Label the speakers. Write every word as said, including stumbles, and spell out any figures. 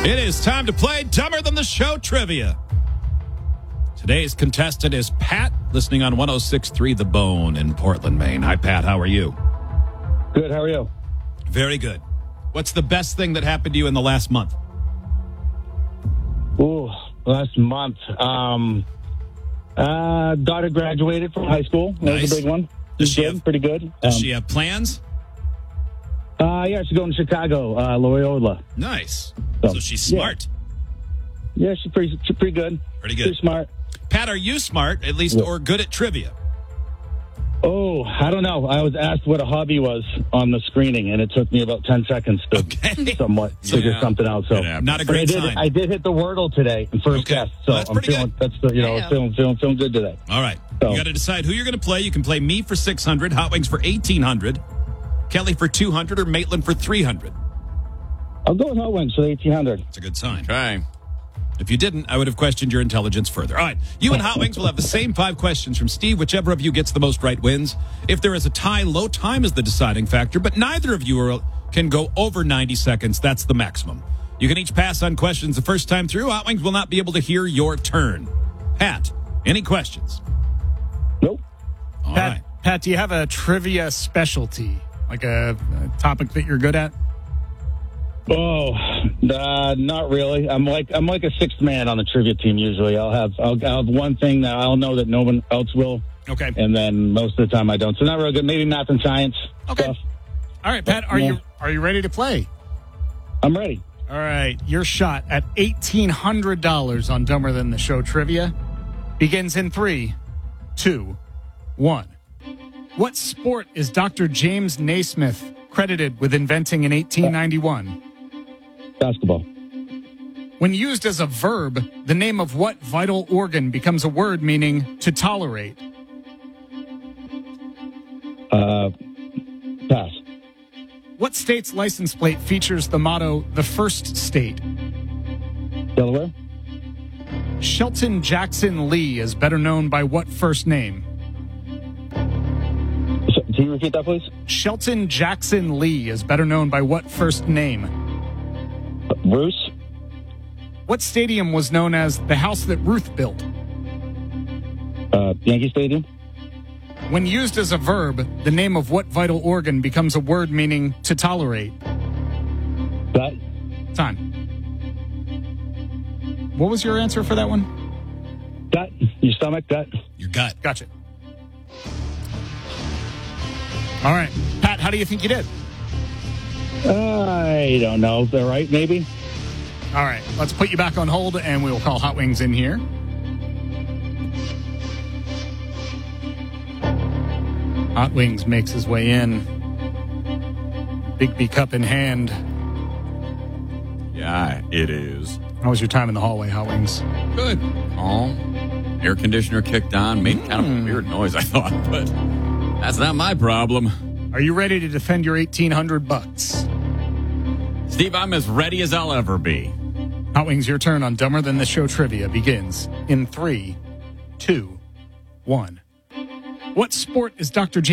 Speaker 1: It is time to play Dumber Than the Show trivia. Today's contestant is Pat, listening on one oh six point three The Bone in Portland, Maine. Hi, Pat. How are you?
Speaker 2: Good. How are you?
Speaker 1: Very good. What's the best thing that happened to you in the last month?
Speaker 2: Ooh, last month. Um, uh, daughter graduated from high school. That
Speaker 1: Nice.
Speaker 2: was a big one.
Speaker 1: Does she
Speaker 2: good,
Speaker 1: have-
Speaker 2: pretty good.
Speaker 1: Does
Speaker 2: Um,
Speaker 1: she have plans?
Speaker 2: Uh, yeah, she's going to Chicago, uh, Loyola.
Speaker 1: Nice.
Speaker 2: So,
Speaker 1: So she's
Speaker 2: yeah.
Speaker 1: smart.
Speaker 2: Yeah, she's pretty, she's pretty good.
Speaker 1: Pretty good.
Speaker 2: Pretty smart.
Speaker 1: Pat, are you smart, at least,
Speaker 2: Yeah.
Speaker 1: or good at trivia?
Speaker 2: Oh, I don't know. I was asked what a hobby was on the screening, and it took me about ten seconds to
Speaker 1: Okay.
Speaker 2: somewhat figure
Speaker 3: Yeah.
Speaker 2: something out. So
Speaker 3: It happens.
Speaker 1: Not a
Speaker 2: But I
Speaker 1: great
Speaker 2: did,
Speaker 1: sign.
Speaker 2: I did hit the Wordle today in first
Speaker 1: Okay.
Speaker 2: guess, so
Speaker 1: Well, that's
Speaker 2: I'm
Speaker 1: pretty
Speaker 2: feeling
Speaker 1: good.
Speaker 2: that's the you know
Speaker 4: Damn.
Speaker 2: feeling feeling feeling good today.
Speaker 1: All right.
Speaker 2: So-
Speaker 1: You got to decide who you're going to play. You can play me for six hundred, Hot Wings for eighteen hundred, Kelly for two hundred, or Maitland for three hundred.
Speaker 2: I'll go with Hot Wings for the eighteen hundred.
Speaker 1: It's a good sign.
Speaker 3: Try.
Speaker 1: If you didn't, I would have questioned your intelligence further. All right. You and Hot Wings will have the same five questions from Steve. Whichever of you gets the most right wins. If there is a tie, low time is the deciding factor, but neither of you are, can go over ninety seconds. That's the maximum. You can each pass on questions the first time through. Hot Wings will not be able to hear your turn. Pat, any questions?
Speaker 2: Nope.
Speaker 1: All
Speaker 5: Pat,
Speaker 1: right.
Speaker 5: Pat, do you have a trivia specialty, like a, a topic that you're good at?
Speaker 2: Oh, uh, not really. I'm like I'm like a sixth man on the trivia team. Usually, I'll have I'll, I'll have one thing that I'll know that no one else will,
Speaker 5: Okay.
Speaker 2: and then most of the time I don't. So not real good. Maybe math and science
Speaker 5: Okay.
Speaker 2: stuff.
Speaker 5: All right, Pat, are
Speaker 2: Yeah.
Speaker 5: you are you ready to play?
Speaker 2: I'm ready.
Speaker 5: All right, your shot at eighteen hundred dollars on Dumber Than the Show trivia begins in three, two, one. What sport is Doctor James Naismith credited with inventing in eighteen ninety-one?
Speaker 2: Basketball.
Speaker 5: When used as a verb, the name of what vital organ becomes a word meaning to tolerate?
Speaker 2: Uh, pass.
Speaker 5: What state's license plate features the motto, the first state?
Speaker 2: Delaware.
Speaker 5: Shelton Jackson Lee is better known by what first name?
Speaker 2: So, can you repeat that, please?
Speaker 5: Shelton Jackson Lee is better known by what first name?
Speaker 2: Uh, Bruce.
Speaker 5: What stadium was known as the house that Ruth built?
Speaker 2: Uh, Yankee Stadium.
Speaker 5: When used as a verb, the name of what vital organ becomes a word meaning to tolerate?
Speaker 2: Gut.
Speaker 5: Time. What was your answer for that one?
Speaker 2: Gut. Your stomach. Gut.
Speaker 1: Your gut.
Speaker 5: Gotcha. All right. Pat, how do you think you did?
Speaker 2: I don't know. Is that right? Maybe.
Speaker 5: All right. Let's put you back on hold and we will call Hot Wings in here. Hot Wings makes his way in. Big cup in hand.
Speaker 3: Yeah, it is.
Speaker 5: How was your time in the hallway, Hot Wings?
Speaker 3: Good. Calm. Air conditioner kicked on. Made kind of a weird noise, I thought, but that's not my problem.
Speaker 5: Are you ready to defend your eighteen hundred bucks?
Speaker 3: Steve, I'm as ready as I'll ever be.
Speaker 5: Hot Wings, your turn on Dumber Than the Show trivia begins in three, two, one. What sport is Doctor J